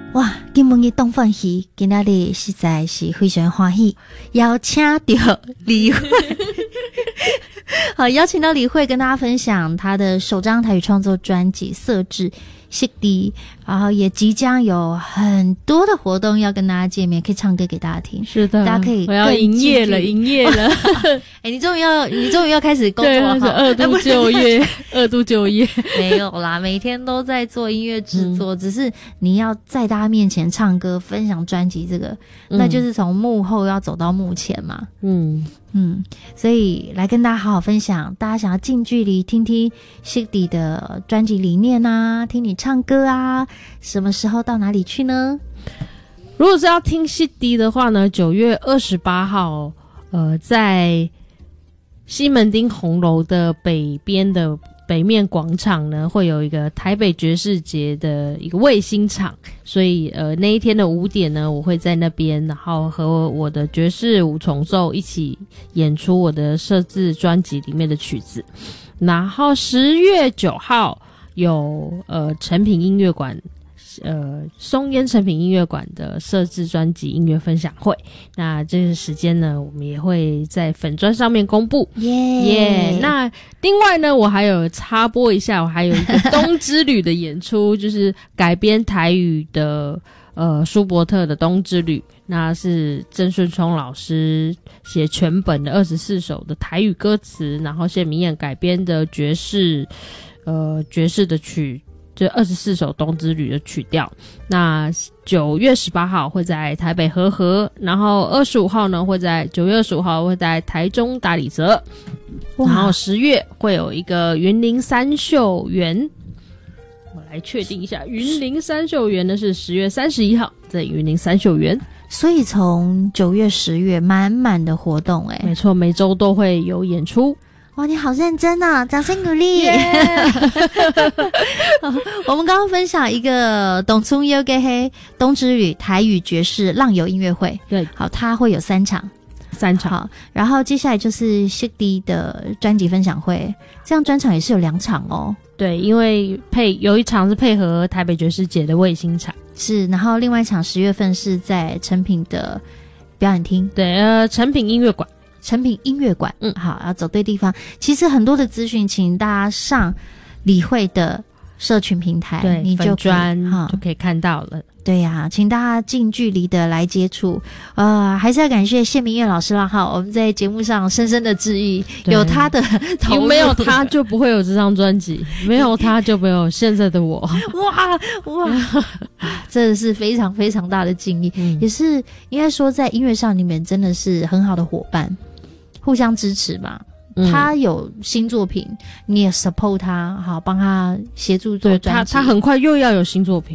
哇，今晡日东方喜，今仔日实在是非常欢喜，邀请到李慧，好，邀请到李慧跟大家分享她的首张台语创作专辑《色志色地》，然后也即将有很多的活动要跟大家见面，可以唱歌给大家听。 是的， 大家可以我要营业了，营业了。 哎，你终于要开始工作了， 对，二度就业，二度就业。 没有啦，每天都在做音乐制作，只是你要在大家面前唱歌、分享专辑，这个那就是从幕后要走到幕前嘛。所以来跟大家好好分享，大家想要近距离听听 Siddhi 的专辑理念啊，听你唱歌啊，什么时候到哪里去呢？ 如果是要听 Siddhi 的话呢，9月28号，在西门町红楼的北边的北面广场呢，会有一个台北爵士节的一个卫星场，所以那一天的5点呢，我会在那边，然后和我的爵士五重奏一起演出我的设置专辑里面的曲子。然后10月9号有诚品音乐馆松烟诚品音乐馆的设置专辑音乐分享会，那这个时间呢，我们也会在粉专上面公布。耶！那另外呢，我还有插播一下，我还有一个冬之旅的演出，就是改编台语的舒伯特的冬之旅，那是郑顺聪老师写全本的24首的台语歌词，然后谢明燕改编的爵士的曲。就24首冬之旅的曲调。那9月18号会在台北和合，然后25号呢会在9月25号会在台中大理泽，然后10月会有一个云林三秀园。我来确定一下，云林三秀园呢是10月31号在云林三秀园。 所以从9月10月满满的活动没错，每周都会有演出。 哇，你好认真啊！掌声鼓励。我们刚刚分享一个董聪优给黑冬之旅台语爵士浪游音乐会， 对， 好，它会有3场，好，然后接下来就是 Siddhi 的专辑分享会，这样专场也是有2场哦。 对，因为有一场是配合台北爵士节的卫星场， 是，然后另外一场10月份是在诚品的表演厅， 对，诚品音乐馆。 诚品音乐馆，好，要走对地方。其实很多的资讯，请大家上理会的社群平台， 对， 你就就可以看到了。 对呀，请大家近距离的来接触。还是要感谢谢明燕老师啦，哈，我们在节目上深深的致意，有他的投入， 没有他就不会有这张专辑，没有他就没有现在的我。 哇，真的是非常非常大的敬意，也是应该说在音乐上你们真的是很好的伙伴，互相支持嘛。他有新作品，你也 support 他，好，帮他协助做专辑。 他很快又要有新作品。